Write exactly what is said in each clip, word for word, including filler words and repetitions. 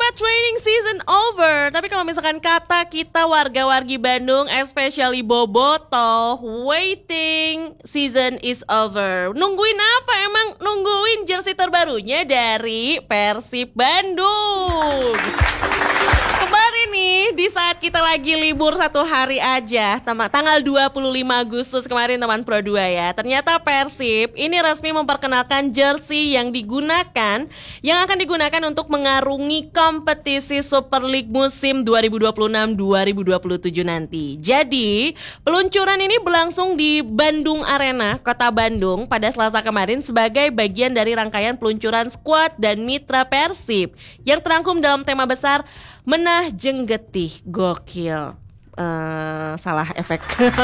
training season over. Tapi kalau misalkan kata kita warga-wargi Bandung, especially Bobotoh, waiting season is over. Nungguin apa emang? Nungguin jersey terbarunya dari Persib Bandung. Kemarin nih, di saat kita lagi libur satu hari aja, tanggal dua puluh lima Agustus kemarin teman Pro dua ya, ternyata Persib ini resmi memperkenalkan jersey yang digunakan, yang akan digunakan untuk mengarungi kompetisi Super League musim dua ribu dua puluh enam dua ribu dua puluh tujuh nanti. Jadi, peluncuran ini berlangsung di Bandung Arena, Kota Bandung pada Selasa kemarin sebagai bagian dari rangkaian peluncuran skuad dan mitra Persib yang terangkum dalam tema besar Menah Jeung Getih. Gokil. uh, Salah efek.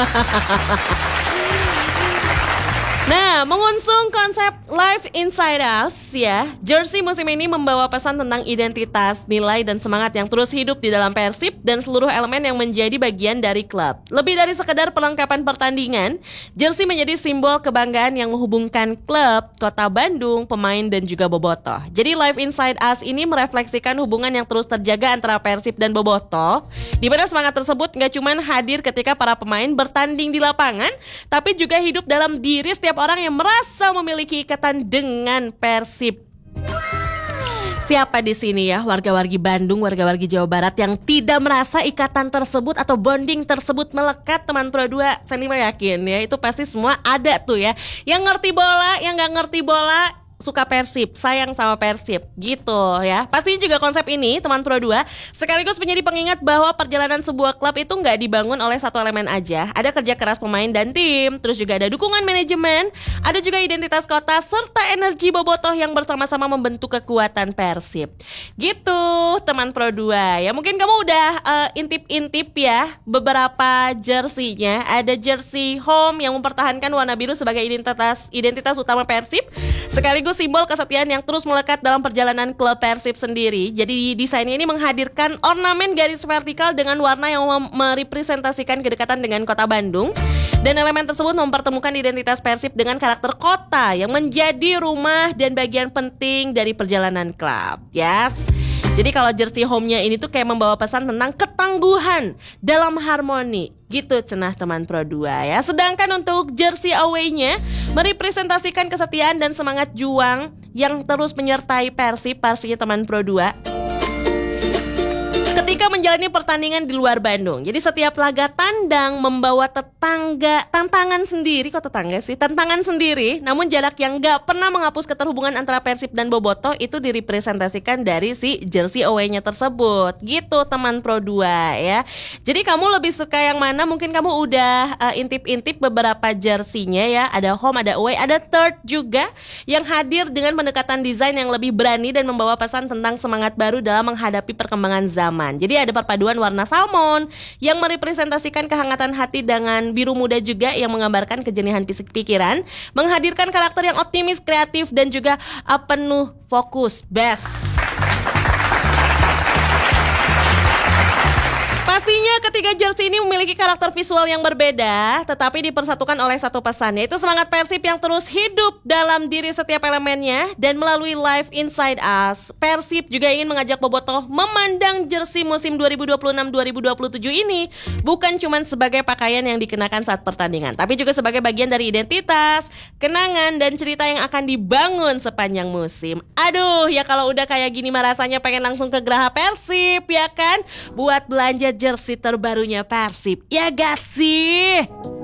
Nah, mengusung konsep Life Inside Us ya, jersey musim ini membawa pesan tentang identitas, nilai, dan semangat yang terus hidup di dalam Persib dan seluruh elemen yang menjadi bagian dari klub. Lebih dari sekedar perlengkapan pertandingan, jersey menjadi simbol kebanggaan yang menghubungkan klub, kota Bandung, pemain, dan juga Bobotoh. Jadi Life Inside Us ini merefleksikan hubungan yang terus terjaga antara Persib dan Bobotoh, di mana semangat tersebut nggak cuma hadir ketika para pemain bertanding di lapangan, tapi juga hidup dalam diri setiap orang yang merasa memiliki ikatan dengan Persib. Siapa di sini ya warga-wargi Bandung, warga-wargi Jawa Barat yang tidak merasa ikatan tersebut atau bonding tersebut melekat teman Pro dua? Saya yakin ya itu pasti semua ada tuh ya. Yang ngerti bola, yang nggak ngerti bola, suka Persib, sayang sama Persib gitu ya. Pastinya juga konsep ini teman Pro dua sekaligus menjadi pengingat bahwa perjalanan sebuah klub itu nggak dibangun oleh satu elemen aja. Ada kerja keras pemain dan tim, terus juga ada dukungan manajemen, ada juga identitas kota serta energi Bobotoh yang bersama-sama membentuk kekuatan Persib. Gitu teman Pro dua ya. Mungkin kamu udah uh, intip-intip ya beberapa jersinya. Ada jersey home yang mempertahankan warna biru sebagai identitas identitas utama Persib, sekaligus simbol kesetiaan yang terus melekat dalam perjalanan klub Persib sendiri. Jadi desainnya ini menghadirkan ornamen garis vertikal dengan warna yang mem- merepresentasikan kedekatan dengan kota Bandung. Dan elemen tersebut mempertemukan identitas Persib dengan karakter kota yang menjadi rumah dan bagian penting dari perjalanan klub. Yes. Jadi kalau jersey home-nya ini tuh kayak membawa pesan tentang ketangguhan dalam harmoni. Gitu cenah teman Pro dua ya. Sedangkan untuk jersey away-nya merepresentasikan kesetiaan dan semangat juang yang terus menyertai Persib, pastinya teman Pro dua, ketika menjalani pertandingan di luar Bandung. Jadi setiap laga tandang membawa tetangga tantangan sendiri. Kok tetangga sih? Tantangan sendiri. Namun jarak yang gak pernah menghapus keterhubungan antara Persib dan Bobotoh itu direpresentasikan dari si jersey away-nya tersebut. Gitu teman Pro dua ya. Jadi kamu lebih suka yang mana? Mungkin kamu udah uh, intip-intip beberapa jersey-nya ya. Ada home, ada away, ada third juga yang hadir dengan pendekatan desain yang lebih berani dan membawa pesan tentang semangat baru dalam menghadapi perkembangan zaman. Jadi ada perpaduan warna salmon yang merepresentasikan kehangatan hati dengan biru muda juga yang menggambarkan kejenihan fisik pikiran, menghadirkan karakter yang optimis, kreatif, dan juga uh, penuh fokus. Best. Pastinya ketiga jersey ini memiliki karakter visual yang berbeda, tetapi dipersatukan oleh satu pesan, yaitu semangat Persib yang terus hidup dalam diri setiap elemennya. Dan melalui Life Inside Us, Persib juga ingin mengajak Bobotoh memandang jersey musim dua ribu dua puluh enam dua ribu dua puluh tujuh ini bukan cuma sebagai pakaian yang dikenakan saat pertandingan, tapi juga sebagai bagian dari identitas, kenangan, dan cerita yang akan dibangun sepanjang musim. Aduh, ya kalau udah kayak gini mah rasanya pengen langsung ke Geraha Persib ya kan, buat belanja jersey terbarunya Persib. Ya gak sih?